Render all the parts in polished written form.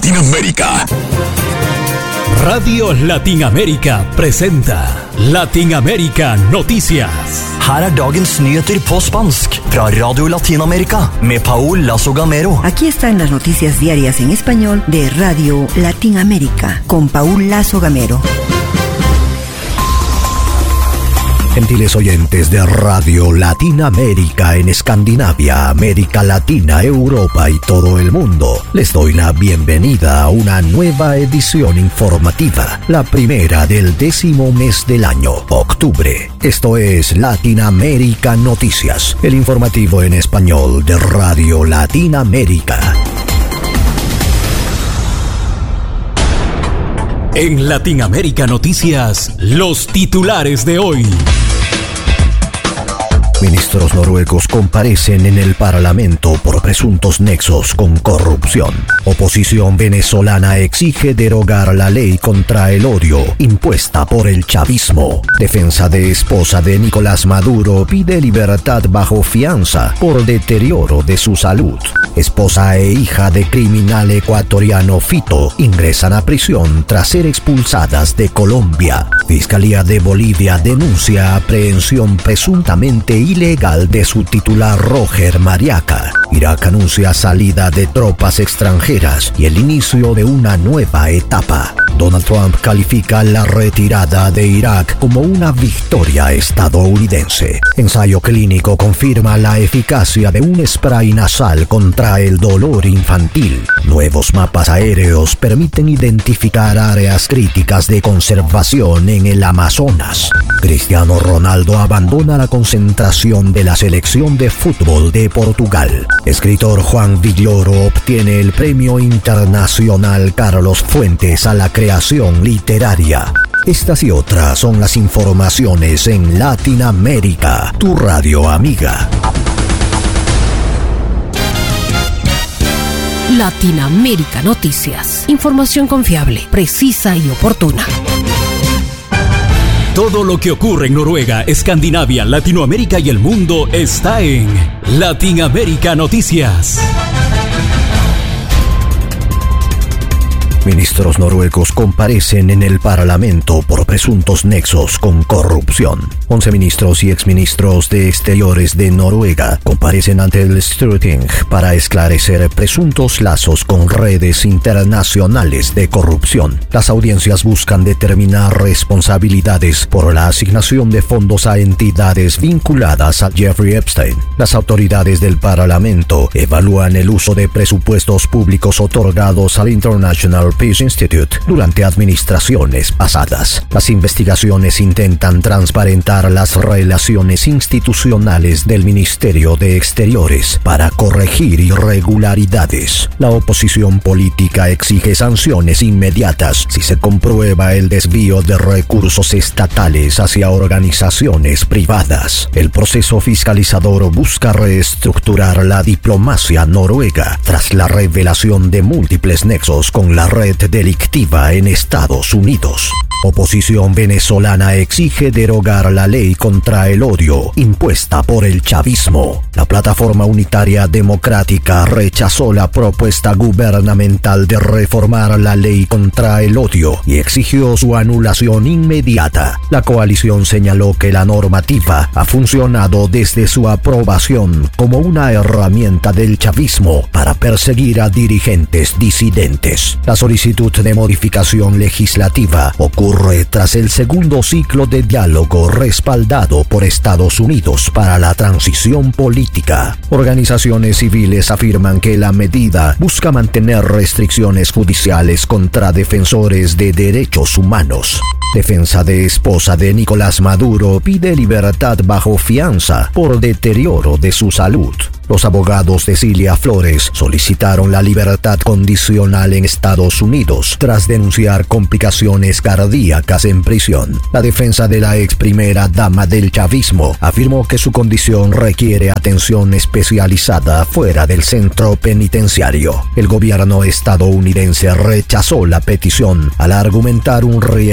Latinoamérica. Radio Latinamérica presenta Latinamérica Noticias. Her dagens nyheter på spansk fra Radio Latinamerika med Paul Lazo Gamero. Aquí están las noticias diarias en español de Radio Latinamérica con Paul Lazo Gamero. Gentiles oyentes de Radio Latinamérica en Escandinavia, América Latina, Europa y todo el mundo, les doy la bienvenida a una nueva edición informativa, la primera del 10º mes del año, octubre. Esto es Latinamérica Noticias, el informativo en español de Radio Latinamérica. En Latinamérica Noticias, los titulares de hoy. Ministros noruegos comparecen en el Parlamento por presuntos nexos con corrupción. Oposición venezolana exige derogar la ley contra el odio impuesta por el chavismo. Defensa de esposa de Nicolás Maduro pide libertad bajo fianza por deterioro de su salud. Esposa e hija de criminal ecuatoriano Fito ingresan a prisión tras ser expulsadas de Colombia. Fiscalía de Bolivia denuncia aprehensión presuntamente ilegal de su titular Roger Mariaca. Irak anuncia salida de tropas extranjeras y el inicio de una nueva etapa. Donald Trump califica la retirada de Irak como una victoria estadounidense. Ensayo clínico confirma la eficacia de un spray nasal contra el dolor infantil. Nuevos mapas aéreos permiten identificar áreas críticas de conservación en el Amazonas. Cristiano Ronaldo abandona la concentración de la selección de fútbol de Portugal. Escritor Juan Villoro obtiene el Premio Internacional Carlos Fuentes a la creación literaria. Estas y otras son las informaciones en Latinamérica, tu radio amiga. Latinamérica Noticias. Información confiable, precisa y oportuna. Todo lo que ocurre en Noruega, Escandinavia, Latinoamérica y el mundo está en Latinamérica Noticias. Ministros noruegos comparecen en el Parlamento por presuntos nexos con corrupción. 11 ministros y exministros de Exteriores de Noruega comparecen ante el Storting para esclarecer presuntos lazos con redes internacionales de corrupción. Las audiencias buscan determinar responsabilidades por la asignación de fondos a entidades vinculadas a Jeffrey Epstein. Las autoridades del Parlamento evalúan el uso de presupuestos públicos otorgados al International Peace Institute durante administraciones pasadas. Las investigaciones intentan transparentar las relaciones institucionales del Ministerio de Exteriores para corregir irregularidades. La oposición política exige sanciones inmediatas si se comprueba el desvío de recursos estatales hacia organizaciones privadas. El proceso fiscalizador busca reestructurar la diplomacia noruega tras la revelación de múltiples nexos con la red delictiva en Estados Unidos. Oposición venezolana exige derogar la ley contra el odio impuesta por el chavismo. La Plataforma Unitaria Democrática rechazó la propuesta gubernamental de reformar la ley contra el odio y exigió su anulación inmediata. La coalición señaló que la normativa ha funcionado desde su aprobación como una herramienta del chavismo para perseguir a dirigentes disidentes. La solicitud de modificación legislativa ocurre tras el segundo ciclo de diálogo respaldado por Estados Unidos para la transición política. Organizaciones civiles afirman que la medida busca mantener restricciones judiciales contra defensores de derechos humanos. Defensa de esposa de Nicolás Maduro pide libertad bajo fianza por deterioro de su salud. Los abogados de Cilia Flores solicitaron la libertad condicional en Estados Unidos tras denunciar complicaciones cardíacas en prisión. La defensa de la ex primera dama del chavismo afirmó que su condición requiere atención especializada fuera del centro penitenciario. El gobierno estadounidense rechazó la petición al argumentar un riesgo excesivo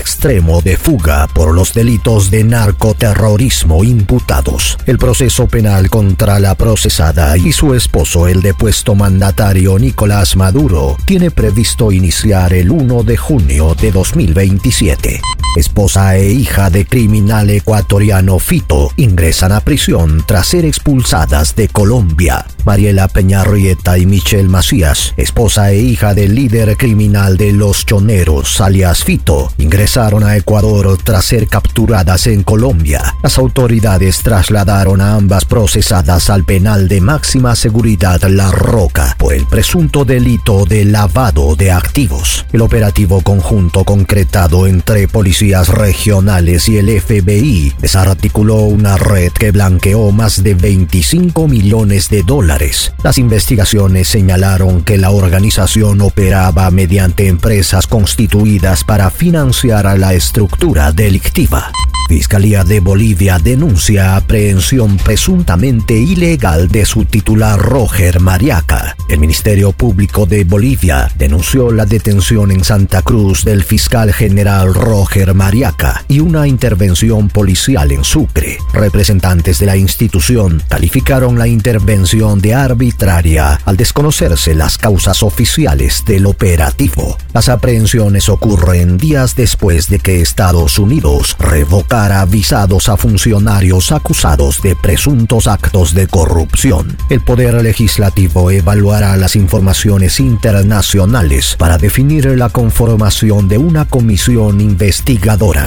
extremo de fuga por los delitos de narcoterrorismo imputados. El proceso penal contra la procesada y su esposo, el depuesto mandatario Nicolás Maduro, tiene previsto iniciar el 1 de junio de 2027. Esposa e hija de criminal ecuatoriano Fito ingresan a prisión tras ser expulsadas de Colombia. Mariela Peñarrieta y Michelle Macías, esposa e hija del líder criminal de Los Choneros, alias Fito, ingresaron a Ecuador tras ser capturadas en Colombia. Las autoridades trasladaron a ambas procesadas al penal de máxima seguridad La Roca por el presunto delito de lavado de activos. El operativo conjunto concretado entre policías regionales y el FBI desarticuló una red que blanqueó más de $25 millones. Las investigaciones señalaron que la organización operaba mediante empresas constituidas para financiar a la estructura delictiva. Fiscalía de Bolivia denuncia aprehensión presuntamente ilegal de su titular Roger Mariaca. El Ministerio Público de Bolivia denunció la detención en Santa Cruz del fiscal general Roger Mariaca y una intervención policial en Sucre. Representantes de la institución calificaron la intervención de arbitraria al desconocerse las causas oficiales del operativo. Las aprehensiones ocurren días después de que Estados Unidos revocara visados a funcionarios acusados de presuntos actos de corrupción. El Poder Legislativo evaluará las informaciones internacionales para definir la conformación de una comisión investigadora.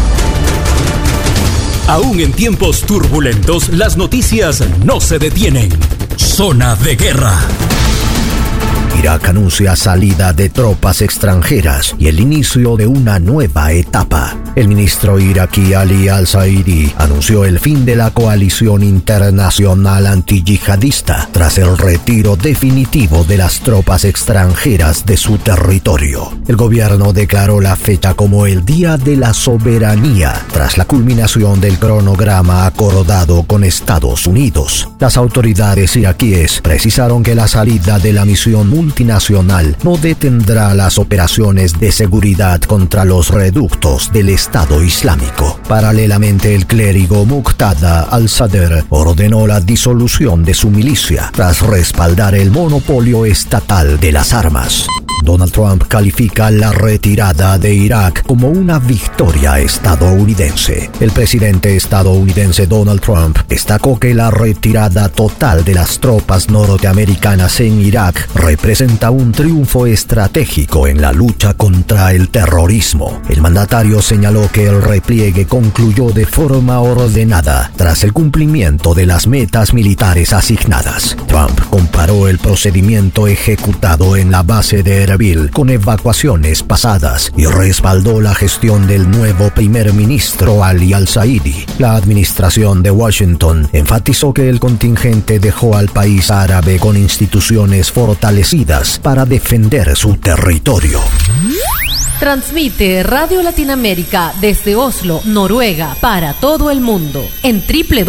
Aún en tiempos turbulentos, las noticias no se detienen. Zona de guerra. Irak anuncia salida de tropas extranjeras y el inicio de una nueva etapa. El ministro iraquí Ali al-Saidi anunció el fin de la coalición internacional antiyihadista tras el retiro definitivo de las tropas extranjeras de su territorio. El gobierno declaró la fecha como el Día de la Soberanía tras la culminación del cronograma acordado con Estados Unidos. Las autoridades iraquíes precisaron que la salida de la misión multinacional no detendrá las operaciones de seguridad contra los reductos del Estado Islámico. Paralelamente, el clérigo Muqtada al-Sadr ordenó la disolución de su milicia tras respaldar el monopolio estatal de las armas. Donald Trump califica la retirada de Irak como una victoria estadounidense. El presidente estadounidense Donald Trump destacó que la retirada total de las tropas norteamericanas en Irak representa un triunfo estratégico en la lucha contra el terrorismo. El mandatario señaló que el repliegue concluyó de forma ordenada tras el cumplimiento de las metas militares asignadas. Trump comparó el procedimiento ejecutado en la base de Erbil con evacuaciones pasadas y respaldó la gestión del nuevo primer ministro Ali al-Saidi. La administración de Washington enfatizó que el contingente dejó al país árabe con instituciones fortalecidas para defender su territorio. Transmite Radio Latinoamérica desde Oslo, Noruega, para todo el mundo en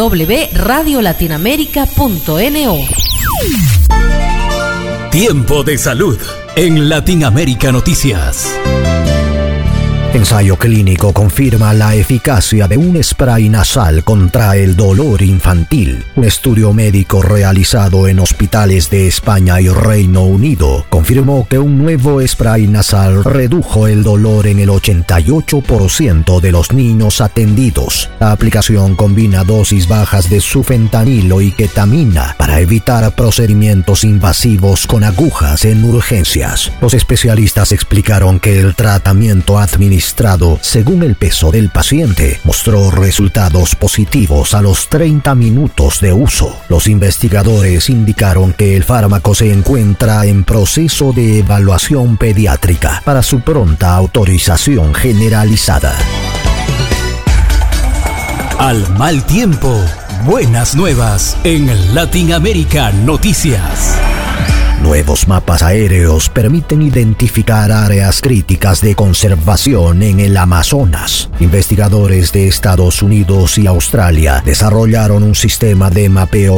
www.radiolatinoamerica.no. Tiempo de salud en Latinoamérica Noticias. Ensayo clínico confirma la eficacia de un spray nasal contra el dolor infantil. Un estudio médico realizado en hospitales de España y Reino Unido confirmó que un nuevo spray nasal redujo el dolor en el 88% de los niños atendidos. La aplicación combina dosis bajas de sufentanilo y ketamina para evitar procedimientos invasivos con agujas en urgencias. Los especialistas explicaron que el tratamiento administrado según el peso del paciente mostró resultados positivos a los 30 minutos de uso. Los investigadores indicaron que el fármaco se encuentra en proceso de evaluación pediátrica para su pronta autorización generalizada. Al mal tiempo, buenas nuevas en Latinoamérica Noticias. Nuevos mapas aéreos permiten identificar áreas críticas de conservación en el Amazonas. Investigadores de Estados Unidos y Australia desarrollaron un sistema de mapeo